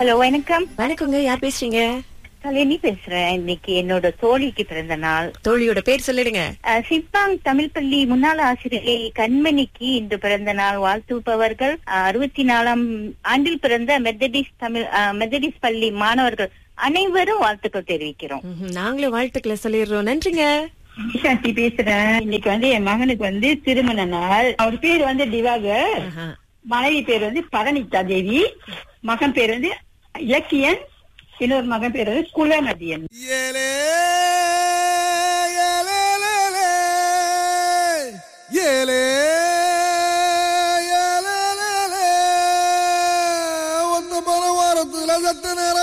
Hello, வணக்கம். வணக்கங்க, யார் பேசுறீங்க? கல்யாணி பேசுறேன். இன்னைக்கு என்னோட தோழிக்கு பிறந்த நாள். தோழியோட பேர் சொல்லிடுங்க. சிப்பாங் தமிழ் பள்ளி முன்னாள் ஆசிரியை கண்மணிக்கு இன்று பிறந்த நாள் வாழ்த்துப்பவர்கள் 64ஆம் ஆண்டில் பிறந்த மெத்தடிஸ் பள்ளி மாணவர்கள் அனைவரும் வாழ்த்துக்கள் தெரிவிக்கிறோம். நாங்களும் வாழ்த்துக்களை சொல்லிடுறோம். நன்றிங்க. சாந்தி பேசுறேன். இன்னைக்கு என் மகனுக்கு திருமண நாள். அவர் பேர் திவாகர், மனைவி பேர் பரணிதா தேவி, மகன் பேர் இலக்கியன், இன்னொரு மகன் பேர் குலநதியன். வாரத்துல சத்த நேரம்